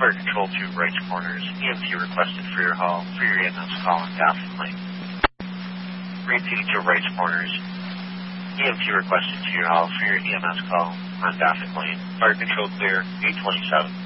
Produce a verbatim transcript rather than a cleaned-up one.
Fire Control to Wrights Corners. E M T requested for your hall for your E M S call on Dauphin Lane. Repeat to Wrights Corners. E M T requested to your hall for your E M S call on Dauphin Lane. Fire Control clear, eight twenty-seven.